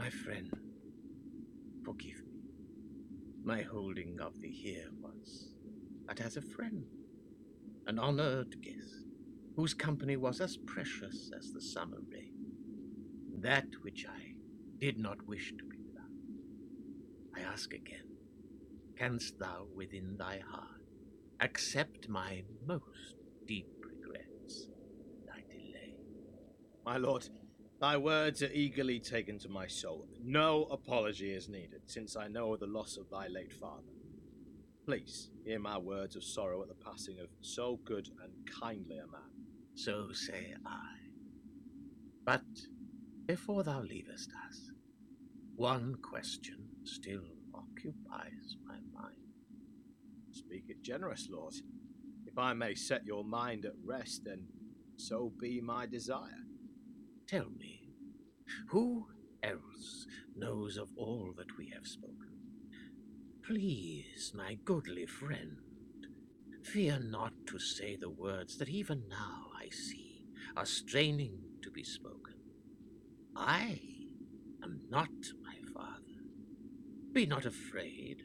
My friend, forgive me. My holding of thee here was but as a friend, an honored guest, whose company was as precious as the summer rain. That which I did not wish to be without. I ask again, canst thou within thy heart accept my most deep regrets, thy delay? My lord, thy words are eagerly taken to my soul. No apology is needed, since I know the loss of thy late father. Please hear my words of sorrow at the passing of so good and kindly a man. So say I. But before thou leavest us, one question still occupies my mind. Speak it generous, lord. If I may set your mind at rest, then so be my desire. Tell me, who else knows of all that we have spoken? Please, my goodly friend, fear not to say the words that even now I see are straining to be spoken. I am not my father. Be not afraid.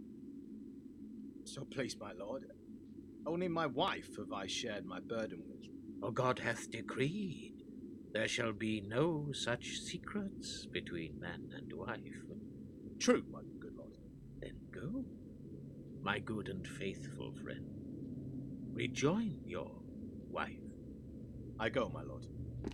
So please, my lord, only my wife have I shared my burden with. For God hath decreed there shall be no such secrets between man and wife. True, my good lord. Then go, my good and faithful friend. Rejoin your wife. I go, my lord.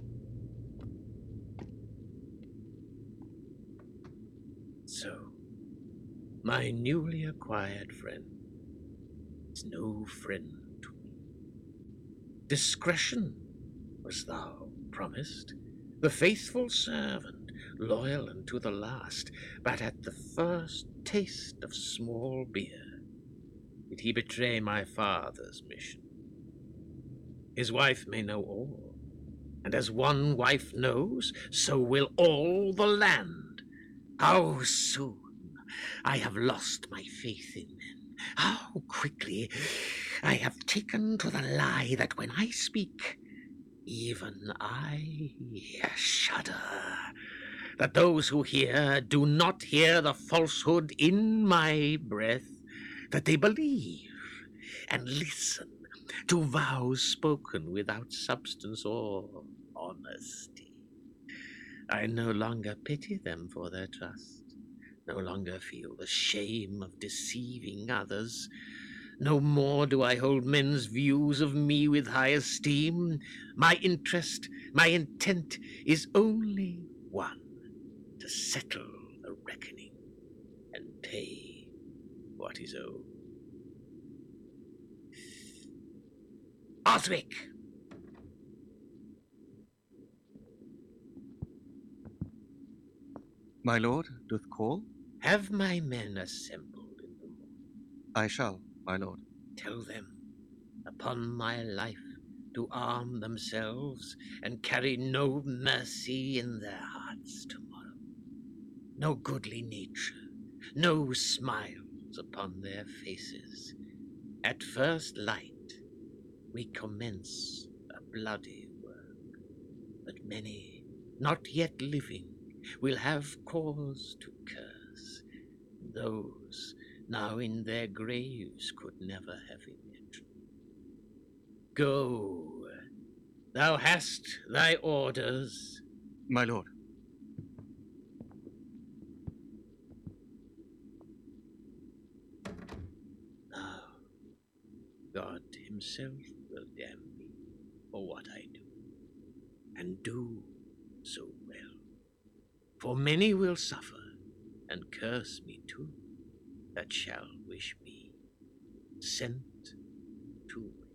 So, my newly acquired friend is no friend to me. Discretion was thou promised, the faithful servant, loyal unto the last, but at the first taste of small beer did he betray my father's mission. His wife may know all, and as one wife knows, so will all the land. How soon I have lost my faith in men. How quickly I have taken to the lie that when I speak, even I shudder. That those who hear do not hear the falsehood in my breath, that they believe and listen to vows spoken without substance or honesty. I no longer pity them for their trust, no longer feel the shame of deceiving others. No more do I hold men's views of me with high esteem. My interest, my intent is only one, to settle the reckoning and pay what is owed. Osric! My lord doth call? Have my men assembled in the morning. I shall, my lord. Tell them, upon my life, to arm themselves and carry no mercy in their hearts tomorrow. No goodly nature, no smiles upon their faces. At first light, we commence a bloody work, but many, not yet living, will have cause to curse. Those now in their graves could never have imagined. Go, thou hast thy orders. My lord. Now, God himself will damn me for what I do, and do so well. For many will suffer, and curse me too, that shall wish me sent to